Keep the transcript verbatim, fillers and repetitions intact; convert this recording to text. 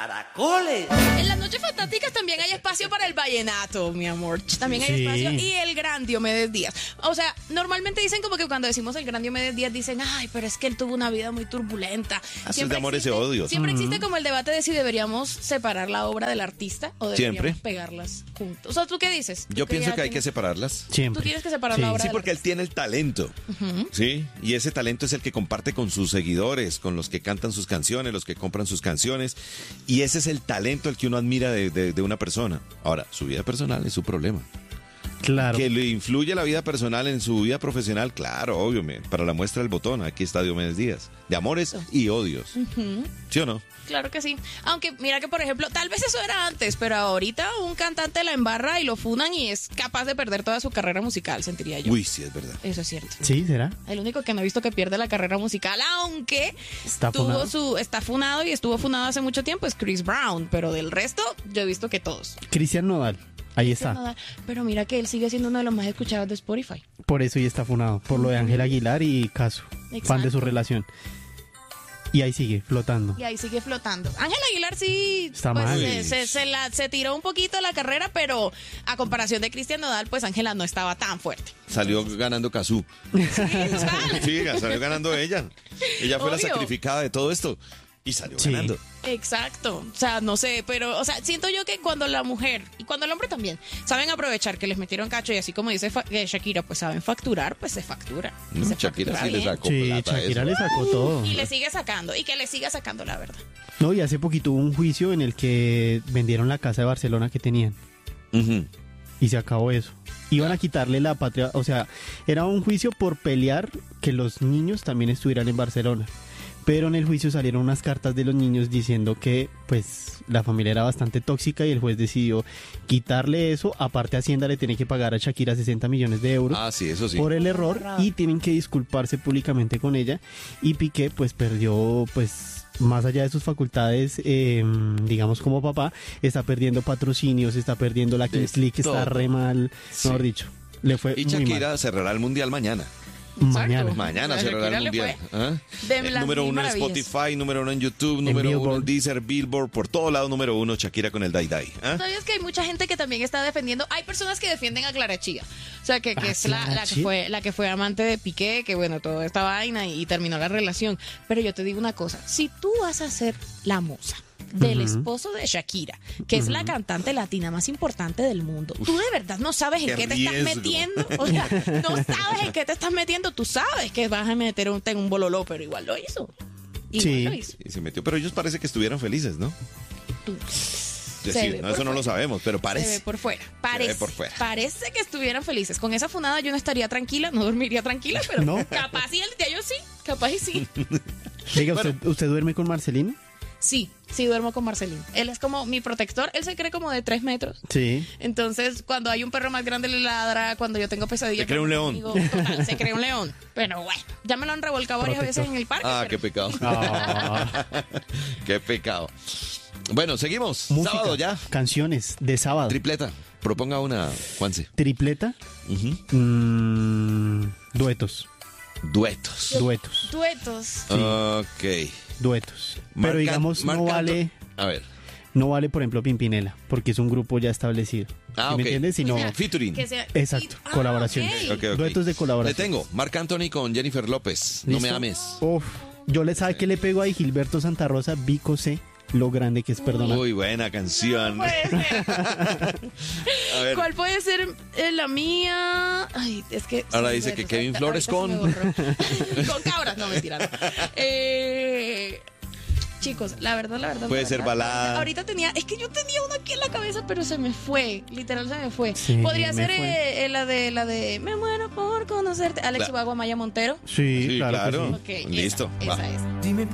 Caracoles. En las noches fantásticas también hay espacio para el vallenato, mi amor. También hay Sí. espacio. Y el gran Diomedes Díaz. O sea, normalmente dicen como que cuando decimos el gran Diomedes Díaz, dicen, ay, pero es que él tuvo una vida muy turbulenta. Así es de amores y odios. Siempre existe como el debate de si deberíamos separar la obra del artista o deberíamos Siempre. pegarlas juntos. O sea, ¿tú qué dices? Yo ¿Tú pienso ya que hay que tienes- separarlas. Siempre. Tú tienes que separar Sí. la obra Sí, del porque él tiene el talento, ¿sí? Y ese talento es el que comparte con sus seguidores, con los que cantan sus canciones, los que compran sus canciones. Y ese es el talento el que uno admira de, de- de una persona. Ahora, su vida personal es su problema. Claro. Que le influye la vida personal en su vida profesional, claro, obvio. me- Para la muestra del botón, aquí está Diomedes Díaz. De amores y odios. ¿Sí o no? Claro que sí. Aunque mira que, por ejemplo, tal vez eso era antes, pero ahorita un cantante la embarra y lo funan y es capaz de perder toda su carrera musical, sentiría yo. Uy, sí, es verdad. Eso es cierto. Sí, ¿será? El único que no he visto que pierde la carrera musical, aunque Está tuvo funado. su está funado y estuvo funado hace mucho tiempo, es Chris Brown, pero del resto yo he visto que todos. Cristian Nodal. Ahí está. Pero mira que él sigue siendo uno de los más escuchados de Spotify. Por eso y está funado. Por lo de Ángel Aguilar y Casu. Fan Exacto. de su relación. Y ahí sigue, flotando. Y ahí sigue flotando. Ángel Aguilar sí Está pues, mal. Se, se- se la, se tiró un poquito la carrera, pero a comparación de Cristian Nodal, pues Ángela no estaba tan fuerte. Salió ganando Cazú. Sí, salió ganando ella. Ella fue la Obvio. sacrificada de todo esto. Y salió Sí. ganando. Exacto, o sea, no sé, pero, o sea, siento yo que cuando la mujer y cuando el hombre también saben aprovechar que les metieron cacho y así como dice fa- eh, Shakira, pues saben facturar, pues se factura. Y Mm, se Shakira factura sí le bien. sacó Sí, plata a Shakira eso. le sacó todo. Y le sigue sacando, y que le siga sacando la verdad. No, y hace poquito hubo un juicio en el que vendieron la casa de Barcelona que tenían. Ujú. Y se acabó eso. Iban a quitarle la patria, o sea, era un juicio por pelear que los niños también estuvieran en Barcelona. Pero en el juicio salieron unas cartas de los niños diciendo que pues la familia era bastante tóxica y el juez decidió quitarle eso. Aparte Hacienda le tiene que pagar a Shakira sesenta millones de euros Ah, sí, eso sí. por el error Borrado. y tienen que disculparse públicamente con ella. Y Piqué pues perdió pues más allá de sus facultades, eh, digamos como papá, está perdiendo patrocinios, está perdiendo la De Kings League, está todo. re mal, Sí. mejor dicho. Le fue Y muy Shakira cerrará el mundial mañana. mal. Mañana. Mañana A cerrará Shakira el le mundial. fue ¿Ah? de El las número mil uno en maravillas. Spotify, número uno en YouTube, número uno en Billboard. Deezer, Billboard, por todo lado número uno, Shakira con el Dai Dai. ¿Ah? ¿Sabías que hay mucha gente que también está defendiendo? Hay personas que defienden a Clara Chía. O sea, que, que ¿A es la, Clara la que Chía? fue la que fue amante de Piqué, que bueno, toda esta vaina y, y terminó la relación. Pero yo te digo una cosa, si tú vas a ser la musa del Ujú. esposo de Shakira, que es la cantante latina más importante del mundo, tú de verdad no sabes en qué qué te estás riesgo. metiendo. O sea, no sabes en qué te estás metiendo. Tú sabes que vas a meter un, en un bololó, pero igual lo hizo. Igual Sí. lo hizo. Y se metió, pero ellos parece que estuvieran felices, ¿no? Tú. Es Se decir, ve no, por eso no lo fuera. sabemos, pero Se ve parece. por fuera. Parece, por fuera. parece que estuvieran felices. Con esa funada yo no estaría tranquila, no dormiría tranquila, pero ¿No? capaz y el día yo sí, capaz y sí. Diga, ¿usted, ¿usted duerme con Marcelino? Sí, sí duermo con Marcelín. Él es como mi protector, él se cree como de tres metros. Sí. Entonces, cuando hay un perro más grande le ladra, cuando yo tengo pesadillas. Se cree un león. conmigo, total, se cree un león. Pero bueno, ya me lo han revolcado varias Protector. veces en el parque. Ah, qué pero- pecado. Ah, Qué pecado. Bueno, seguimos. música, Sábado ya. canciones de sábado. Tripleta. Proponga una, Juanse. Tripleta, Ujú. mm, duetos, Duetos. duetos, Duetos. Ok. duetos. Marca- Pero digamos, no marcando- vale, A ver. no vale, por ejemplo, Pimpinela, porque es un grupo ya establecido. Ah, ¿Sí ok. ¿Me entiendes? Sino, O sea, Featuring. que sea- exacto, Ah, colaboración. ok. Ok, ok. Duetos de colaboración. Le tengo. Marc Anthony con Jennifer López. No me ¿Listo? ames. Uf, yo le sabe que le pego ahí Gilberto Santa Rosa, Vico C, lo grande que es perdonar. Muy buena canción. Puede ser. A ver. ¿Cuál puede ser eh, la mía? Ay, es que. Ahora sí, dice bueno, que ahorita- Kevin Flores ahorita con- se me borró. Con cabras, no, mentira. No. Eh, chicos, la verdad, la verdad. Puede la ser verdad, balada. Ahorita tenía. Es que yo tenía una aquí en la cabeza, pero se me fue. Literal, se me fue. Sí, Podría me ser fue. eh, eh, la de la de Me muero por conocerte. Alex La- Ubago, Maya Montero. Sí, Sí, claro, claro. que sí. Ok, Listo, Esa, va. esa es. Dime